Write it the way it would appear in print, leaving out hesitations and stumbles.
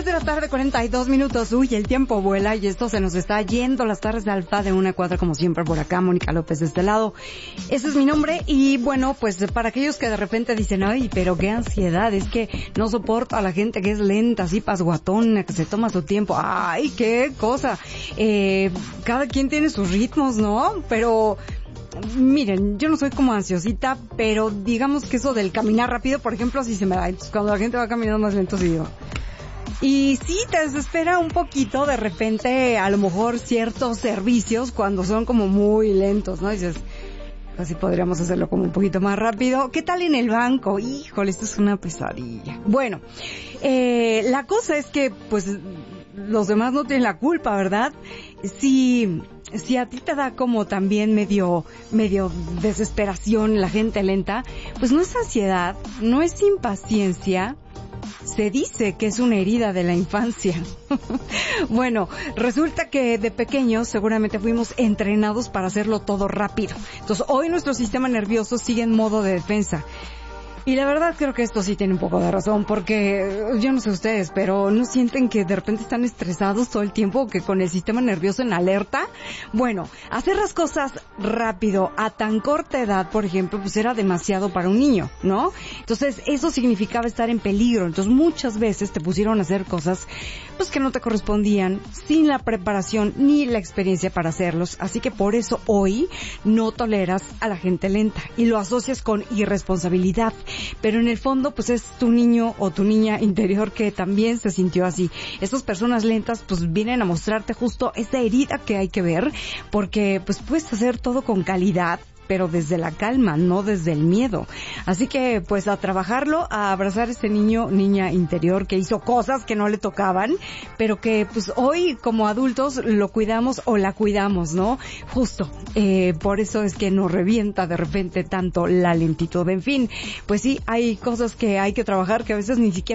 de la tarde, 42 minutos. Uy, el tiempo vuela y esto se nos está yendo. Las tardes de Alfa de una cuadra, como siempre, por acá. Mónica López de este lado. Ese es mi nombre. Y bueno, pues para aquellos que de repente dicen, ay, pero qué ansiedad. Es que no soporto a la gente que es lenta, así pasguatona, que se toma su tiempo. Ay, qué cosa. Cada quien tiene sus ritmos, ¿no? Pero miren, yo no soy como ansiosita, pero digamos que eso del caminar rápido, por ejemplo, así se me da. Entonces, cuando la gente va caminando más lento, sí digo. Y sí, te desespera un poquito de repente, a lo mejor ciertos servicios cuando son como muy lentos, ¿no? Y dices, así podríamos hacerlo como un poquito más rápido. ¿Qué tal en el banco? Híjole, esto es una pesadilla. Bueno, la cosa es que, pues, los demás no tienen la culpa, ¿verdad? Si a ti te da como también medio desesperación la gente lenta, pues no es ansiedad, no es impaciencia. Se dice que es una herida de la infancia. Bueno, resulta que de pequeños seguramente fuimos entrenados para hacerlo todo rápido. Entonces hoy nuestro sistema nervioso sigue en modo de defensa. Y la verdad creo que esto sí tiene un poco de razón, porque yo no sé ustedes, pero ¿no sienten que de repente están estresados todo el tiempo, que con el sistema nervioso en alerta? Bueno, hacer las cosas rápido a tan corta edad, por ejemplo, pues era demasiado para un niño, ¿no? Entonces eso significaba estar en peligro. Entonces muchas veces te pusieron a hacer cosas pues que no te correspondían, sin la preparación ni la experiencia para hacerlos. Así que por eso hoy no toleras a la gente lenta y lo asocias con irresponsabilidad. Pero en el fondo pues es tu niño o tu niña interior que también se sintió así. Estas personas lentas pues vienen a mostrarte justo esa herida que hay que ver, porque pues puedes hacer todo con calidad, pero desde la calma, no desde el miedo. Así que, pues, a trabajarlo, a abrazar a este niño, niña interior que hizo cosas que no le tocaban, pero que, pues, hoy como adultos lo cuidamos o la cuidamos, ¿no? Justo. Por eso es que nos revienta de repente tanto la lentitud. En fin, pues sí, hay cosas que hay que trabajar que a veces ni siquiera